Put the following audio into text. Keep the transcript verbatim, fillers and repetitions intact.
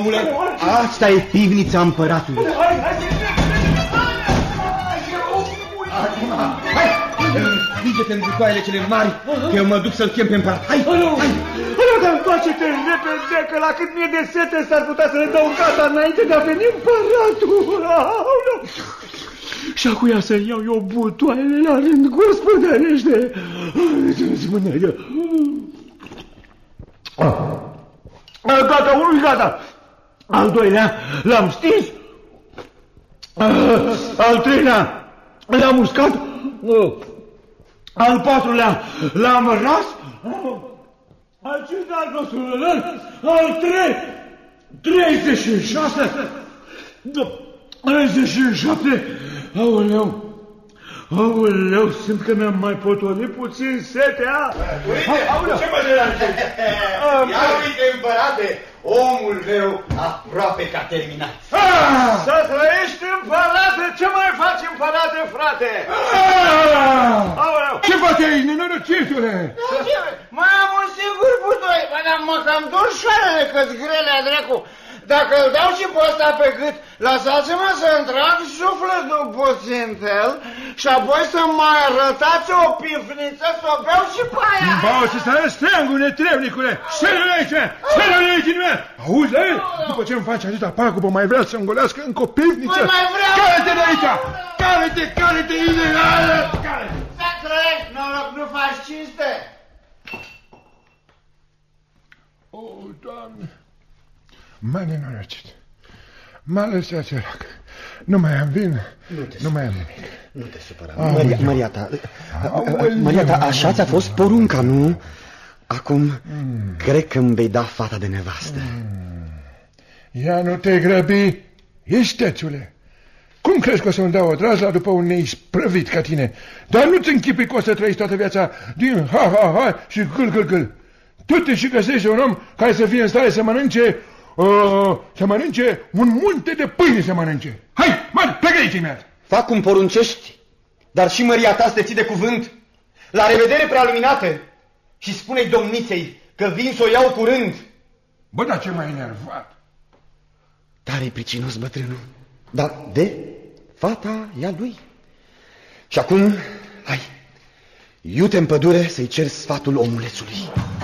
omule, asta e pivnița împăratului. Acum, hai, împinge-te în butoaiele cele mari, că eu mă duc să-l chem pe împărat. Hai, hai, hai. Dar întoarce-te repede, că la cât mi-e de sete s-ar putea să le dau în casa înainte de a veni împăratul. Și acuia să-i iau eu butoaiele la rând, gospodărește. Spune-i. Gata, unul gata. Al doilea l-am stins. Al treilea l-am uscat. Al patrulea l-am ras. Al cincilea nostru, al trei, treizeci și șase, treizeci și șapte, aoleu, aoleu, simt că mi-am mai potolit puțin setea. Uite, ce mă deranjezi? Ia uite, împărate, omul meu aproape că a terminat. Să trăiești, împărate, ce mai faci, împărate, frate? Aoleu! Ce faci aici, nenorocitule? Mai am un singur butoi, dar mă cam dor șoarele că-ți grele, dracu. Dacă îl dau și pe ăsta pe gât, lăsați-mă să-mi trag sufletul puțin pe el și apoi să mai arătați o pifniță să o beau și pe aia. Bau și să răstreangul, netrebnicule! Șerele aici! Șerele aici din mea! Auzi, la el? După ce îmi faci atâta pagubă, mai vrea să îngolească încă o pivniță? Păi mai vreau! Care-te de aici! Care-te, care-te, ilegală! Care-te! Să trăiești, noroc, nu faci cinste! O, Doamne! M-a nenorocit. M-a lăsat sărac. Nu mai am vin, nu, nu mai am nimic. Nu te supăra. Maria, Maria ta, Maria ta, așa ți-a fost porunca, nu? Acum, mm. cred că îmi vei da fata de nevastă. Mm. Ia nu te grăbi, istețule. Cum crezi că o să-mi dau o drazla după un neisprăvit ca tine? Dar nu-ți închipui că o să trăiești toată viața din ha-ha-ha și gâl-gâl-gâl. Tu te și găsești un om care să fie în stare să mănânce... Uh, să mănânce un munte de pâine să mănânce. Hai, mă, plecă aici imediat. Fac cum poruncești, dar și Maria ta să te ții de cuvânt. La revedere, prealuminată. Și spune-i domniței că vin să o iau curând. Bă, dar ce m-ai enervat. Tare-i pricinos bătrânul. Dar de fata e a lui. Și acum, hai, iute în pădure să-i cer sfatul omulețului.